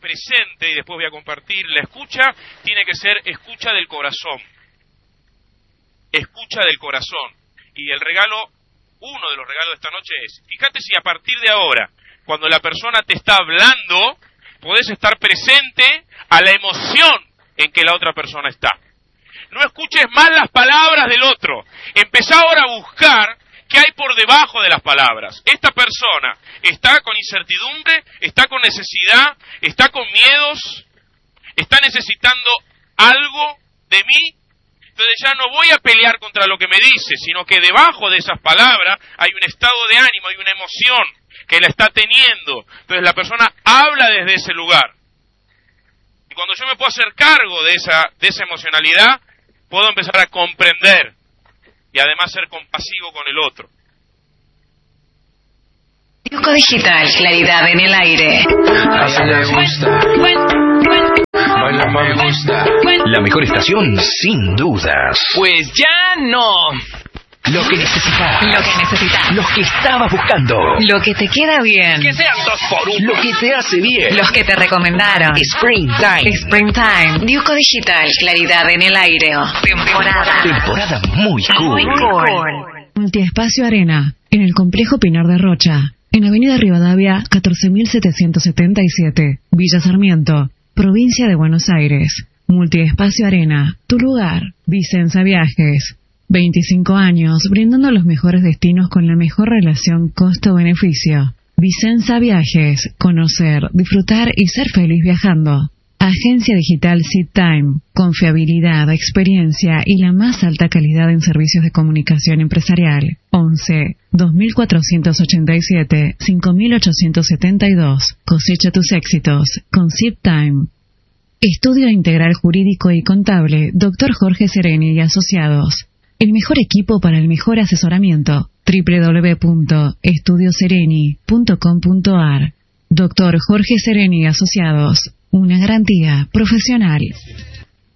presente, y después voy a compartir. La escucha tiene que ser escucha del corazón. Escucha del corazón. Y el regalo, uno de los regalos de esta noche es, fíjate si a partir de ahora, cuando la persona te está hablando, podés estar presente a la emoción en que la otra persona está. No escuches más las palabras del otro. Empezá ahora a buscar qué hay por debajo de las palabras. Esta persona está con incertidumbre, está con necesidad, está con miedos, está necesitando algo de mí. Entonces ya no voy a pelear contra lo que me dice, sino que debajo de esas palabras hay un estado de ánimo, hay una emoción que la está teniendo. Entonces la persona habla desde ese lugar. Y cuando yo me puedo hacer cargo de esa emocionalidad, puedo empezar a comprender y además ser compasivo con el otro. Diuco Digital, claridad en el aire. A ella le gusta. Baila me gusta. La mejor estación, sin dudas. Pues ya no. Lo que necesitas. Lo que necesitas. Los que estabas buscando. Lo que te queda bien. Que sean 2x1. Lo que te hace bien. Los que te recomendaron. Springtime. Springtime. Diuco Digital, claridad en el aire. Temporada muy cool. Multiespacio Arena, en el Complejo Pinar de Rocha, en Avenida Rivadavia, 14.777, Villa Sarmiento, Provincia de Buenos Aires. Multiespacio Arena, tu lugar. Vicenza Viajes. 25 años, brindando los mejores destinos con la mejor relación costo-beneficio. Vicenza Viajes, conocer, disfrutar y ser feliz viajando. Agencia digital SeedTime, confiabilidad, experiencia y la más alta calidad en servicios de comunicación empresarial. 11 2487 5872. Cosecha tus éxitos con SeedTime. Estudio Integral Jurídico y Contable, Dr. Jorge Sereni y Asociados. El mejor equipo para el mejor asesoramiento. www.estudiosereni.com.ar. Dr. Jorge Sereni y Asociados. Una garantía profesional.